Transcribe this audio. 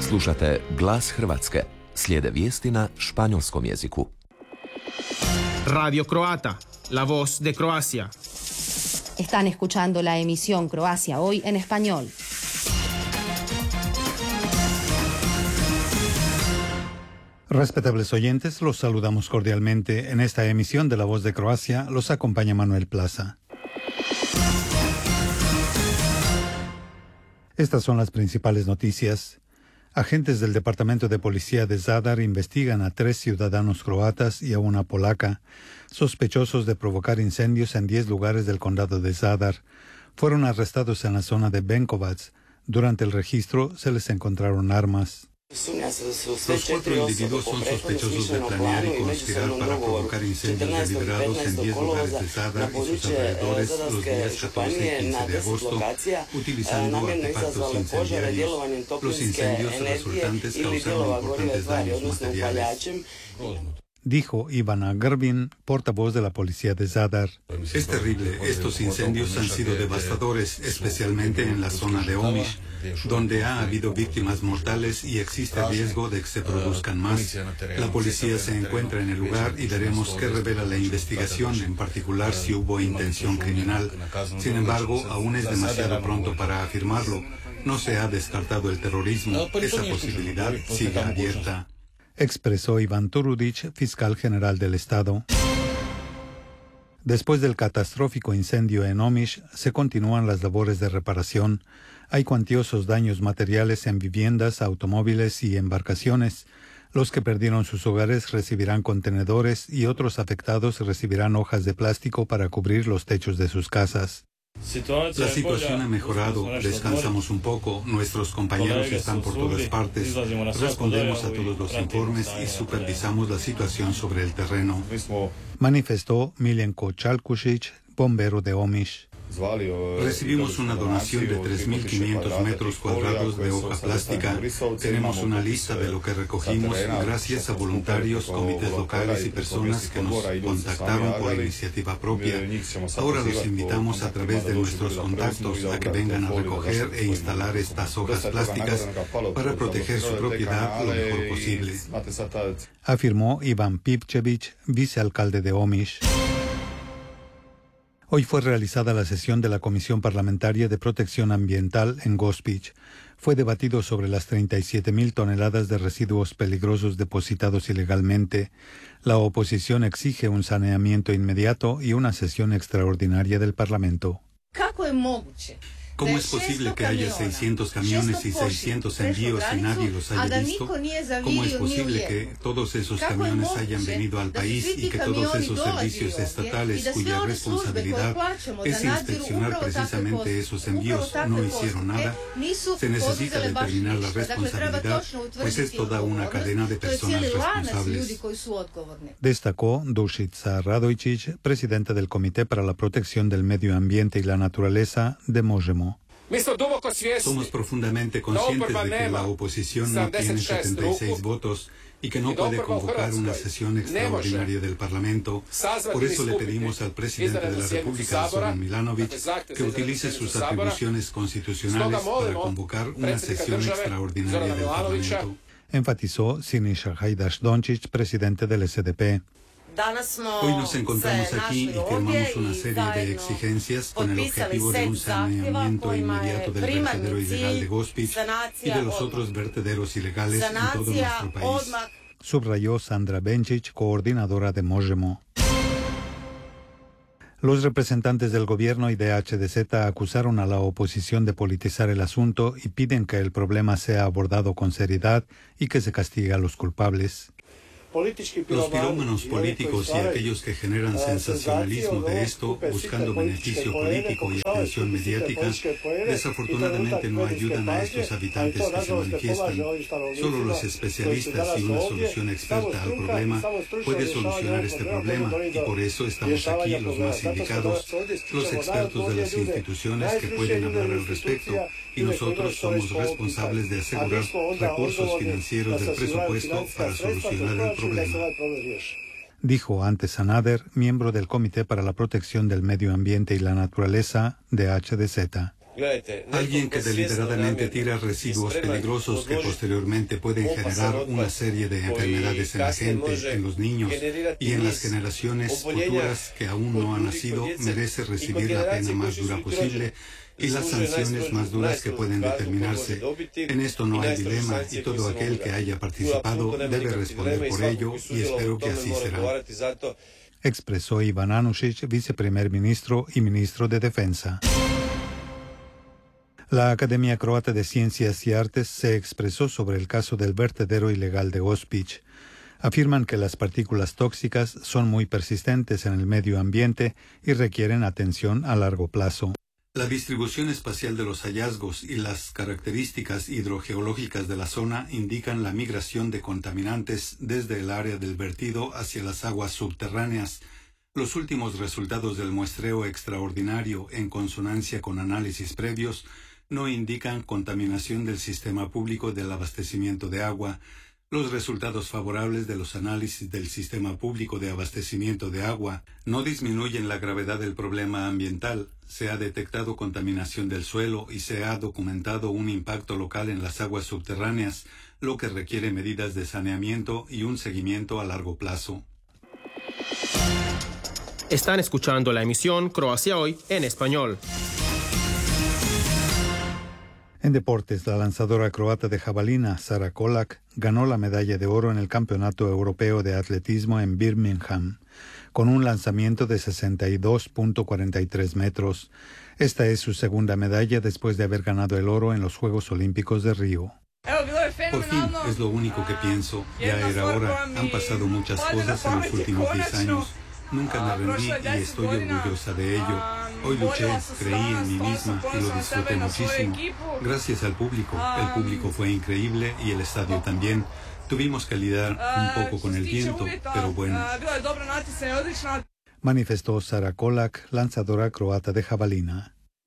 Slušate Glas Hrvatske. Slijede vijesti na španjolskom jeziku. Radio Croata, la voz de Croacia. Están escuchando la emisión Croacia Hoy en español. Respetables oyentes, los saludamos cordialmente. En esta emisión de La Voz de Croacia los acompaña Manuel Plaza. Estas son las principales noticias. Agentes del Departamento de Policía de Zadar investigan a 3 ciudadanos croatas y a una polaca, sospechosos de provocar incendios en 10 lugares del condado de Zadar. Fueron arrestados en la zona de Benkovac. Durante el registro se les encontraron armas. Los 4 individuos son sospechosos de planear y conspirar para provocar incendios deliberados en 10 lugares de Zadar y sus alrededores los días 14 y 15 de agosto, utilizando artefactos incendiarios. Los incendios resultantes causaron importantes daños materiales. Dijo Ivana Grbin, portavoz de la policía de Zadar. Es terrible, estos incendios han sido devastadores, especialmente en la zona de Omiš, donde ha habido víctimas mortales y existe riesgo de que se produzcan más. La policía se encuentra en el lugar y veremos qué revela la investigación, en particular si hubo intención criminal. Sin embargo, aún es demasiado pronto para afirmarlo. No se ha descartado el terrorismo, esa posibilidad sigue abierta. Expresó Iván Turudic, fiscal general del Estado. Después del catastrófico incendio en Omiš, se continúan las labores de reparación. Hay cuantiosos daños materiales en viviendas, automóviles y embarcaciones. Los que perdieron sus hogares recibirán contenedores y otros afectados recibirán hojas de plástico para cubrir los techos de sus casas. La situación ha mejorado, descansamos un poco, nuestros compañeros están por todas partes, respondemos a todos los informes y supervisamos la situación sobre el terreno. Manifestó Miljenko Chalkušić, bombero de Omiš. Recibimos una donación de 3.500 metros cuadrados de hoja plástica. Tenemos una lista de lo que recogimos gracias a voluntarios, comités locales y personas que nos contactaron por iniciativa propia. Ahora los invitamos a través de nuestros contactos a que vengan a recoger e instalar estas hojas plásticas para proteger su propiedad lo mejor posible. Afirmó Iván Pipčević, vicealcalde de Omiš. Hoy fue realizada la sesión de la Comisión Parlamentaria de Protección Ambiental en Gospić. Fue debatido sobre las 37.000 toneladas de residuos peligrosos depositados ilegalmente. La oposición exige un saneamiento inmediato y una sesión extraordinaria del Parlamento. ¿Cómo es posible que haya 600 camiones y 600 envíos y nadie los haya visto? ¿Cómo es posible que todos esos camiones hayan venido al país y que todos esos servicios estatales cuya responsabilidad es inspeccionar precisamente esos envíos no hicieron nada? Se necesita determinar la responsabilidad, pues es toda una cadena de personas responsables. Destacó Dušica Radojčić, presidenta del Comité para la Protección del Medio Ambiente y la Naturaleza de Možemo. Somos profundamente conscientes de que la oposición no tiene 76 votos y que no puede convocar una sesión extraordinaria del Parlamento. Por eso le pedimos al presidente de la República, Zoran Milanović, que utilice sus atribuciones constitucionales para convocar una sesión extraordinaria del Parlamento. Enfatizó Siniša Hajdaš-Dončić, presidente del SDP. Hoy nos encontramos aquí y firmamos una serie de exigencias con el objetivo de un saneamiento inmediato del vertedero ilegal de Gospić y de los otros vertederos ilegales en todo nuestro país. Subrayó Sandra Benčić, coordinadora de Možemo. Los representantes del gobierno y de HDZ acusaron a la oposición de politizar el asunto y piden que el problema sea abordado con seriedad y que se castigue a los culpables. Los pirómanos políticos y aquellos que generan sensacionalismo de esto, buscando beneficio político y atención mediática, desafortunadamente no ayudan a estos habitantes que se manifiestan. Solo los especialistas y una solución experta al problema puede solucionar este problema, y por eso estamos aquí los más indicados, los expertos de las instituciones que pueden hablar al respecto, y nosotros somos responsables de asegurar recursos financieros del presupuesto para solucionar el problema. Dijo Ante Sanader, miembro del Comité para la Protección del Medio Ambiente y la Naturaleza de HDZ. Alguien que deliberadamente tira residuos peligrosos que posteriormente pueden generar una serie de enfermedades en la gente, en los niños y en las generaciones futuras que aún no han nacido merece recibir la pena más dura posible y las sanciones más duras que pueden determinarse. En esto no hay dilema y todo aquel que haya participado debe responder por ello y espero que así será. Expresó Ivan Anušić, viceprimer ministro y ministro de Defensa. La Academia Croata de Ciencias y Artes se expresó sobre el caso del vertedero ilegal de Gospić. Afirman que las partículas tóxicas son muy persistentes en el medio ambiente y requieren atención a largo plazo. La distribución espacial de los hallazgos y las características hidrogeológicas de la zona indican la migración de contaminantes desde el área del vertido hacia las aguas subterráneas. Los últimos resultados del muestreo extraordinario, en consonancia con análisis previos, no indican contaminación del sistema público del abastecimiento de agua. Los resultados favorables de los análisis del sistema público de abastecimiento de agua no disminuyen la gravedad del problema ambiental. Se ha detectado contaminación del suelo y se ha documentado un impacto local en las aguas subterráneas, lo que requiere medidas de saneamiento y un seguimiento a largo plazo. Están escuchando la emisión Croacia Hoy en español. En deportes, la lanzadora croata de jabalina, Sara Kolak, ganó la medalla de oro en el Campeonato Europeo de Atletismo en Birmingham, con un lanzamiento de 62.43 metros. Esta es su segunda medalla después de haber ganado el oro en los Juegos Olímpicos de Río. Por fin, es lo único que pienso. Ya era hora. Han pasado muchas cosas en los últimos 10 años. Nunca me rendí y estoy orgullosa de ello. Hoy luché, creí en mí misma y lo disfruté muchísimo. Gracias al público. El público fue increíble y el estadio también. Tuvimos que lidiar un poco con el viento, pero bueno. Manifestó Sara Kolak, lanzadora croata de jabalina.